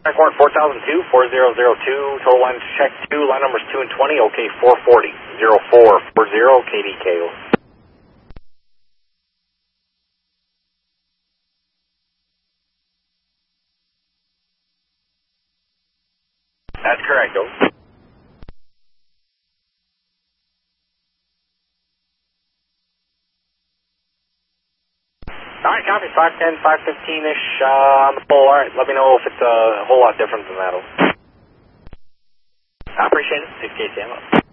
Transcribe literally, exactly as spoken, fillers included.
Airport four thousand two, four zero zero two, total line check two, line numbers two and twenty, OK four forty, zero four four zero, K D K O. That's correct, O. Alright, copy, five ten, five fifteen-ish uh, on the pole. Alright, let me know if it's a whole lot different than that, O. I appreciate it, six K C M O.